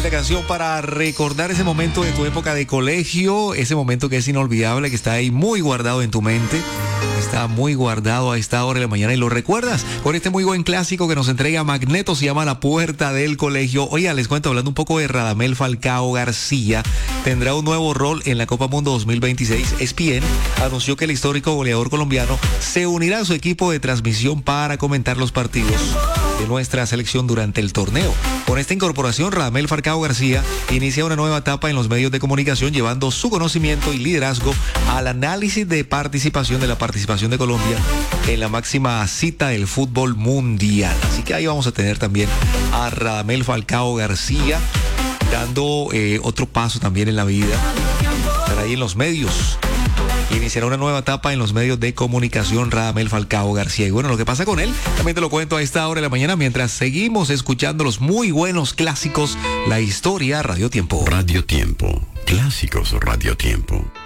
La canción para recordar ese momento de tu época de colegio, ese momento que es inolvidable, que está ahí muy guardado en tu mente, está muy guardado a esta hora de la mañana y lo recuerdas con este muy buen clásico que nos entrega Magneto, se llama La Puerta del Colegio. Oiga, les cuento, hablando un poco de Radamel Falcao García, tendrá un nuevo rol en la Copa Mundo 2026. ESPN anunció que el histórico goleador colombiano se unirá a su equipo de transmisión para comentar los partidos de nuestra selección durante el torneo. Con esta incorporación, Radamel Falcao García inicia una nueva etapa en los medios de comunicación, llevando su conocimiento y liderazgo al análisis de la participación de Colombia en la máxima cita del fútbol mundial. Así que ahí vamos a tener también a Radamel Falcao García dando otro paso también en la vida. Estará ahí en los medios. Iniciará una nueva etapa en los medios de comunicación, Radamel Falcao García. Y bueno, lo que pasa con él, también te lo cuento a esta hora de la mañana, mientras seguimos escuchando los muy buenos clásicos, la historia Radio Tiempo. Radio Tiempo, clásicos Radio Tiempo.